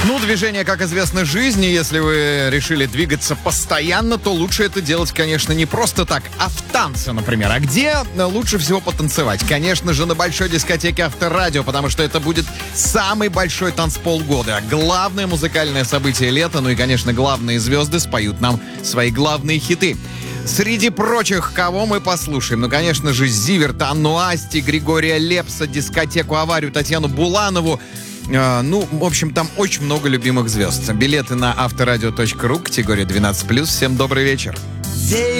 Ну, движение, как известно, жизнь. И если вы решили двигаться постоянно, то лучше это делать, конечно, не просто так, а в танце, например. А где лучше всего потанцевать? Конечно же, на большой дискотеке Авторадио, потому что это будет самый большой танцпол года. Главное музыкальное событие лета, ну и, конечно, главные звезды споют нам свои главные хиты. Среди прочих, кого мы послушаем? Ну, конечно же, Зиверт, Анну Асти, Григория Лепса, дискотеку «Аварию», Татьяну Буланову. В общем, там очень много любимых звезд. Билеты на авторадио.ру, категория 12+. Всем добрый вечер.